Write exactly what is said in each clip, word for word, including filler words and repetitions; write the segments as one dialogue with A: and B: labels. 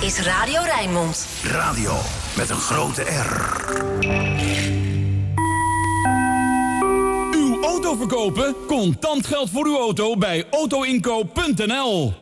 A: is Radio Rijnmond.
B: Radio met een grote R.
C: Uw auto verkopen? Contant geld voor uw auto bij autoinkoop punt n l.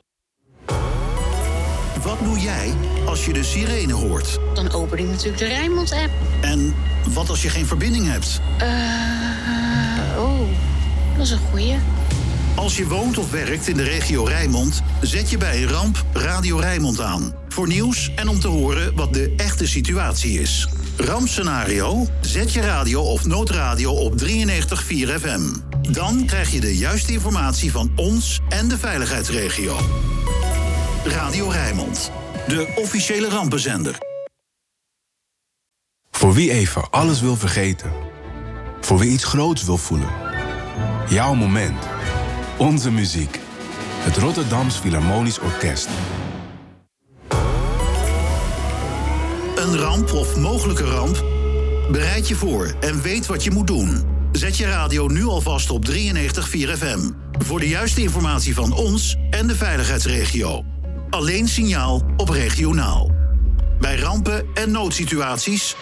B: Wat doe jij als je de sirene hoort?
D: Dan open ik natuurlijk de Rijnmond-app.
B: En wat als je geen verbinding hebt?
D: Eh, uh, oh, dat is een goeie.
B: Als je woont of werkt in de regio Rijnmond, zet je bij een ramp Radio Rijnmond aan. Voor nieuws en om te horen wat de echte situatie is. Rampscenario? Zet je radio of noodradio op drieënnegentig komma vier F M. Dan krijg je de juiste informatie van ons en de veiligheidsregio. Radio Rijnmond, de officiële rampenzender.
E: Voor wie even alles wil vergeten. Voor wie iets groots wil voelen. Jouw moment. Onze muziek. Het Rotterdams Philharmonisch Orkest.
B: Een ramp of mogelijke ramp? Bereid je voor en weet wat je moet doen. Zet je radio nu alvast op drieënnegentig komma vier F M. Voor de juiste informatie van ons en de veiligheidsregio. Alleen signaal op regionaal. Bij rampen en noodsituaties...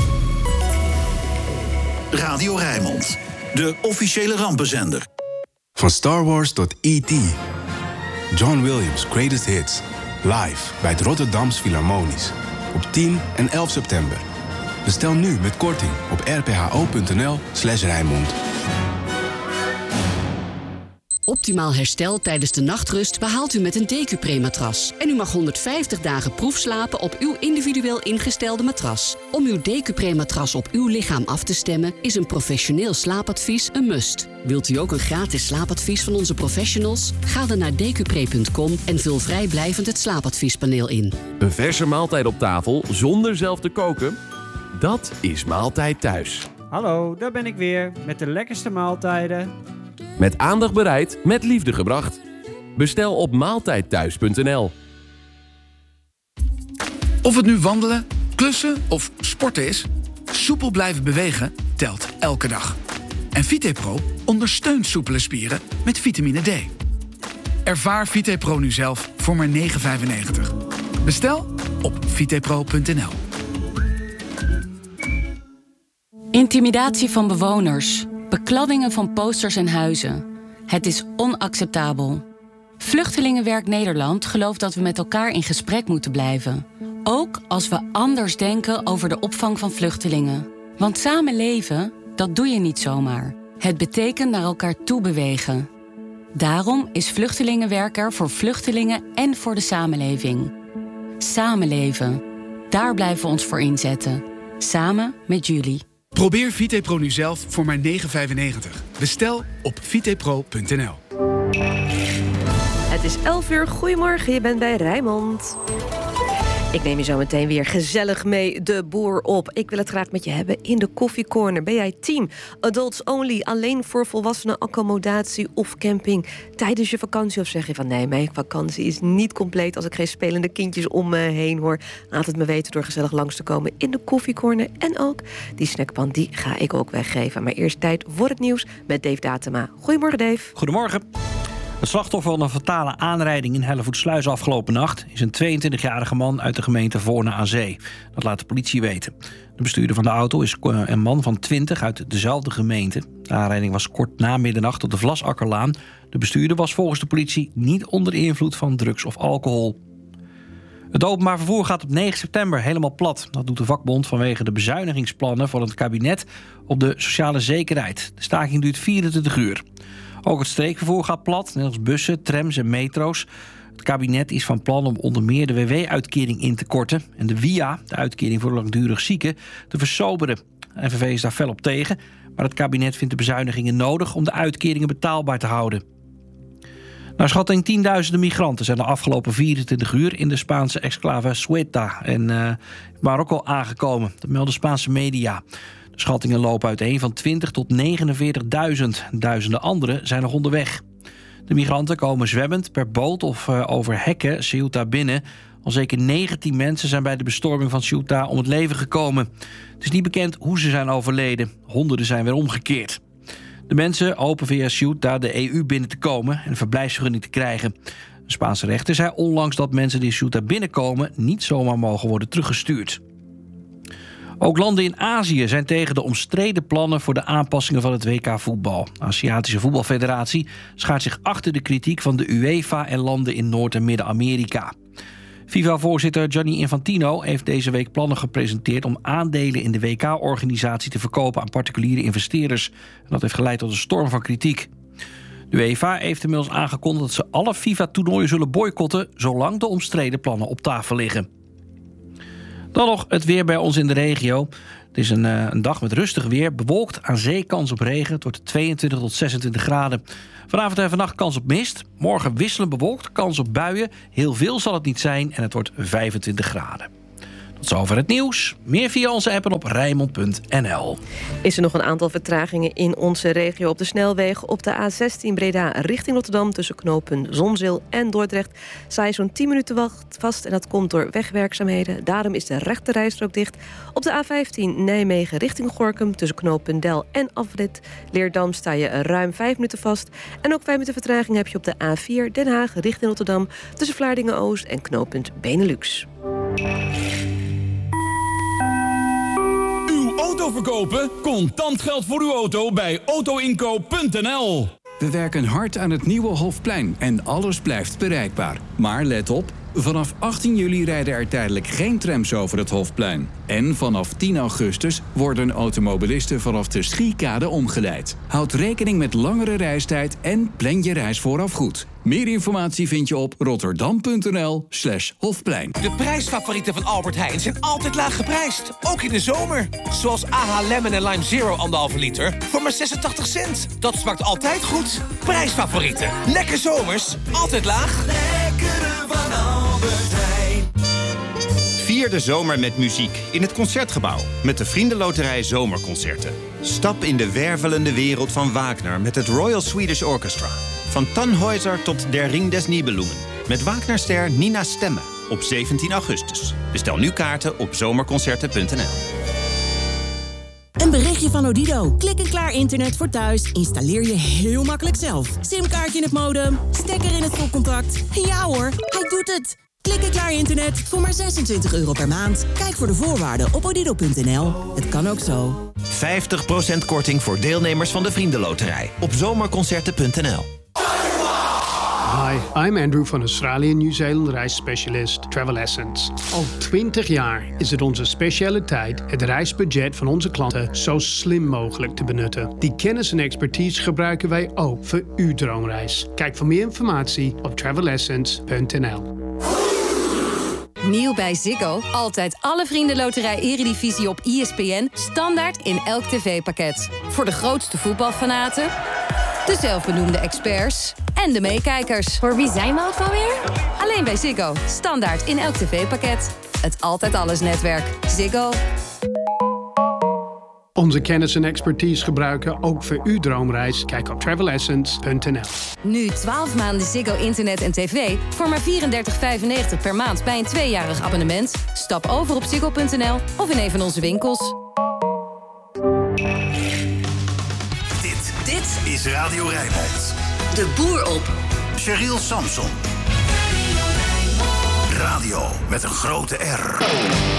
B: Radio Rijnmond. De officiële rampenzender.
E: Van Star Wars tot E T John Williams' Greatest Hits. Live bij het Rotterdams Philharmonisch. Op tien en elf september. Bestel nu met korting op r p h o punt n l slash Rijnmond.
F: Optimaal herstel tijdens de nachtrust behaalt u met een Decupre-matras. En u mag honderdvijftig dagen proefslapen op uw individueel ingestelde matras. Om uw Decupre-matras op uw lichaam af te stemmen... is een professioneel slaapadvies een must. Wilt u ook een gratis slaapadvies van onze professionals? Ga dan naar decupre punt com en vul vrijblijvend het slaapadviespaneel in.
G: Een verse maaltijd op tafel zonder zelf te koken? Dat is Maaltijd Thuis.
H: Hallo, daar ben ik weer met de lekkerste maaltijden...
G: Met aandacht bereid, met liefde gebracht. Bestel op maaltijd thuis punt n l.
I: Of het nu wandelen, klussen of sporten is... soepel blijven bewegen telt elke dag. En VitePro ondersteunt soepele spieren met vitamine D. Ervaar VitePro nu zelf voor maar negen vijfennegentig. Bestel op vitepro punt n l.
J: Intimidatie van bewoners... Bekladdingen van posters en huizen. Het is onacceptabel. Vluchtelingenwerk Nederland gelooft dat we met elkaar in gesprek moeten blijven. Ook als we anders denken over de opvang van vluchtelingen. Want samen leven, dat doe je niet zomaar. Het betekent naar elkaar toe bewegen. Daarom is Vluchtelingenwerk er voor vluchtelingen en voor de samenleving. Samenleven. Daar blijven we ons voor inzetten. Samen met jullie.
I: Probeer VitePro nu zelf voor maar negen vijfennegentig. Bestel op vitepro punt n l.
K: Het is elf uur. Goedemorgen, je bent bij Rijnmond. Ik neem je zo meteen weer gezellig mee de boer op. Ik wil het graag met je hebben in de koffiecorner. Ben jij team adults only, alleen voor volwassenen, accommodatie of camping tijdens je vakantie? Of zeg je van nee, mijn vakantie is niet compleet als ik geen spelende kindjes om me heen hoor? Laat het me weten door gezellig langs te komen in de koffiecorner. En ook die snackpan, die ga ik ook weggeven. Maar eerst tijd voor het nieuws met Dave Datema. Goedemorgen Dave.
L: Goedemorgen. Het slachtoffer van een fatale aanrijding in Hellevoetsluis afgelopen nacht is een tweeëntwintigjarige man uit de gemeente Voorne aan Zee. Dat laat de politie weten. De bestuurder van de auto is een man van twintig uit dezelfde gemeente. De aanrijding was kort na middernacht op de Vlasakkerlaan. De bestuurder was volgens de politie niet onder invloed van drugs of alcohol. Het openbaar vervoer gaat op negen september helemaal plat. Dat doet de vakbond vanwege de bezuinigingsplannen van het kabinet op de sociale zekerheid. De staking duurt vierentwintig uur. Ook het streekvervoer gaat plat, net als bussen, trams en metro's. Het kabinet is van plan om onder meer de W W-uitkering in te korten en de W I A, de uitkering voor langdurig zieken, te versoberen. De N V V is daar fel op tegen, maar het kabinet vindt de bezuinigingen nodig om de uitkeringen betaalbaar te houden. Naar schatting tienduizenden migranten zijn de afgelopen vierentwintig uur in de Spaanse exclave Ceuta en uh, Marokko aangekomen. Dat melden Spaanse media. De schattingen lopen uiteen van twintig tot negenenveertigduizend. Duizenden anderen zijn nog onderweg. De migranten komen zwemmend per boot of uh, over hekken Ceuta binnen. Al zeker negentien mensen zijn bij de bestorming van Ceuta om het leven gekomen. Het is niet bekend hoe ze zijn overleden. Honderden zijn weer omgekeerd. De mensen hopen via Ceuta de E U binnen te komen en een verblijfsvergunning te krijgen. De Spaanse rechter zei onlangs dat mensen die Ceuta binnenkomen niet zomaar mogen worden teruggestuurd. Ook landen in Azië zijn tegen de omstreden plannen voor de aanpassingen van het W K voetbal. De Aziatische Voetbalfederatie schaart zich achter de kritiek van de UEFA en landen in Noord- en Midden-Amerika. FIFA-voorzitter Gianni Infantino heeft deze week plannen gepresenteerd om aandelen in de W K-organisatie te verkopen aan particuliere investeerders. En dat heeft geleid tot een storm van kritiek. De UEFA heeft inmiddels aangekondigd dat ze alle FIFA-toernooien zullen boycotten zolang de omstreden plannen op tafel liggen. Dan nog het weer bij ons in de regio. Het is een, uh, een dag met rustig weer, bewolkt, aan zee kans op regen. Het wordt tweeëntwintig tot zesentwintig graden. Vanavond en vannacht kans op mist. Morgen wisselend bewolkt, kans op buien. Heel veel zal het niet zijn en het wordt vijfentwintig graden. Tot zover het nieuws. Meer via onze app en op Rijnmond punt n l.
K: Is er nog een aantal vertragingen in onze regio op de snelweg. Op de A zestien Breda richting Rotterdam tussen knooppunt Zonzeel en Dordrecht sta je zo'n tien minuten wacht vast en dat komt door wegwerkzaamheden. Daarom is de rechte rijstrook dicht. Op de A vijftien Nijmegen richting Gorinchem tussen knooppunt Del en afrit Leerdam sta je ruim vijf minuten vast. En ook vijf minuten vertraging heb je op de A vier Den Haag richting Rotterdam tussen Vlaardingen-Oost en knooppunt Benelux.
C: Auto verkopen? Contant geld voor uw auto bij auto inkoop punt n l.
A: We werken hard aan het nieuwe Hofplein en alles blijft bereikbaar. Maar let op, vanaf achttien juli rijden er tijdelijk geen trams over het Hofplein. En vanaf tien augustus worden automobilisten vanaf de Schiekade omgeleid. Houd rekening met langere reistijd en plan je reis vooraf goed. Meer informatie vind je op rotterdam punt n l slash Hofplein.
M: De prijsfavorieten van Albert Heijn zijn altijd laag geprijsd. Ook in de zomer. Zoals A H Lemon en Lime Zero anderhalve liter voor maar zesentachtig cent. Dat smaakt altijd goed. Prijsfavorieten. Lekker zomers. Altijd laag.
N: Lekkere van Albert Heijn.
O: Vier de zomer met muziek in het Concertgebouw. Met de Vriendenloterij Zomerconcerten. Stap in de wervelende wereld van Wagner met het Royal Swedish Orchestra. Van Tannhäuser tot Der Ring des Nibelungen. Met Wagnerster Nina Stemme op zeventien augustus. Bestel nu kaarten op zomerconcerten punt n l.
P: Een berichtje van Odido. Klik en klaar internet voor thuis. Installeer je heel makkelijk zelf. Simkaartje in het modem. Stekker in het stopcontact. Ja hoor, hij doet het. Klik en klaar internet voor maar zesentwintig euro per maand. Kijk voor de voorwaarden op odido punt n l. Het kan ook zo.
O: vijftig procent korting voor deelnemers van de Vriendenloterij op zomerconcerten punt n l.
Q: Hi, I'm Andrew van Australië Nieuw-Zeeland reisspecialist Travel Essence. Al twintig jaar is het onze specialiteit het reisbudget van onze klanten zo slim mogelijk te benutten. Die kennis en expertise gebruiken wij ook voor uw droomreis. Kijk voor meer informatie op travel essence punt n l.
R: Nieuw bij Ziggo. Altijd alle Vriendenloterij Eredivisie op I S P N. Standaard in elk tv-pakket. Voor de grootste voetbalfanaten, de zelfbenoemde experts en de meekijkers.
S: Voor wie zijn we ook alweer?
R: Alleen bij Ziggo. Standaard in elk tv-pakket. Het Altijd Alles netwerk. Ziggo.
Q: Onze kennis en expertise gebruiken ook voor uw droomreis. Kijk op travel essence punt n l.
R: Nu twaalf maanden Ziggo internet en tv voor maar vierendertig vijfennegentig per maand bij een tweejarig abonnement. Stap over op ziggo punt n l of in een van onze winkels.
B: Dit, dit is Radio Rijnmond.
F: De boer op.
B: Cheryl Samson. Radio met een grote R.